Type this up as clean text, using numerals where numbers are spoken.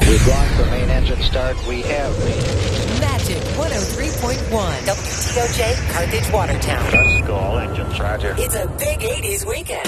We've lost the main engine start. We have the Magic 103.1 WTOJ Carthage Watertown. Let's go, all engines. Roger. It's a big 80s weekend.